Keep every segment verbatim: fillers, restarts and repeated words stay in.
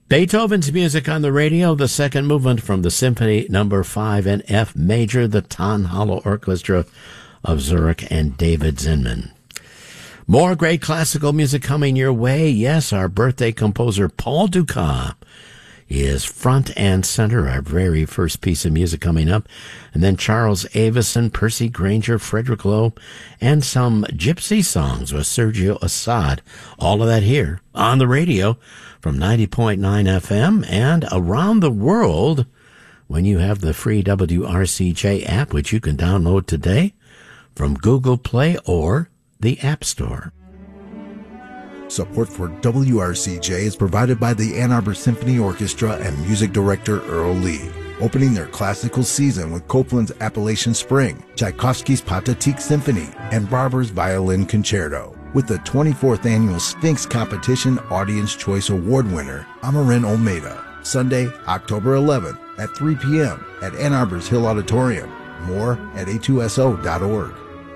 Beethoven's music on the radio, the second movement from the Symphony Number Five in F Major, the Tonhalle Orchestra of Zurich, and David Zinman. More great classical music coming your way. Yes, our birthday composer Paul Dukas is front and center, our very first piece of music coming up. And then Charles Avison, Percy Granger, Frederick Lowe, and some gypsy songs with Sergio Assad. All of that here on the radio from ninety point nine F M and around the world when you have the free W R C J app, which you can download today from Google Play or the App Store. Support for W R C J is provided by the Ann Arbor Symphony Orchestra and music director Earl Lee, opening their classical season with Copland's Appalachian Spring, Tchaikovsky's Pathetique Symphony, and Barber's Violin Concerto. With the twenty-fourth Annual Sphinx Competition Audience Choice Award winner, Amarin Olmeda, Sunday, October eleventh at three p.m. at Ann Arbor's Hill Auditorium. More at a two s o dot org.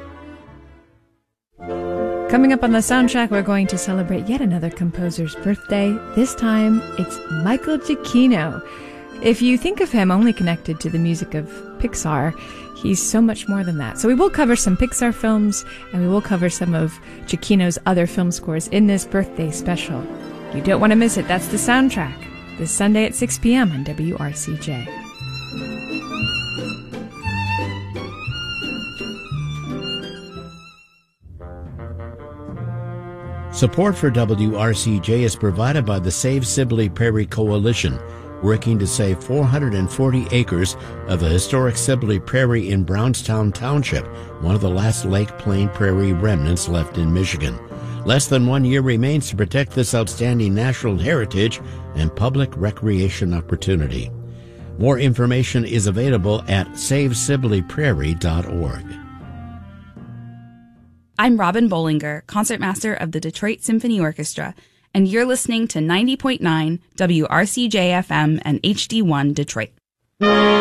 Coming up on the soundtrack, we're going to celebrate yet another composer's birthday. This time, it's Michael Giacchino. If you think of him only connected to the music of Pixar, he's so much more than that. So we will cover some Pixar films, and we will cover some of Giacchino's other film scores in this birthday special. You don't want to miss it. That's the soundtrack. This Sunday at six p.m. on W R C J. Support for W R C J is provided by the Save Sibley Prairie Coalition, working to save four hundred forty acres of the historic Sibley Prairie in Brownstown Township, one of the last Lake Plain Prairie remnants left in Michigan. Less than one year remains to protect this outstanding natural heritage and public recreation opportunity. More information is available at save sibley prairie dot org. I'm Robin Bollinger, concertmaster of the Detroit Symphony Orchestra, and you're listening to ninety point nine W R C J F M and H D one Detroit.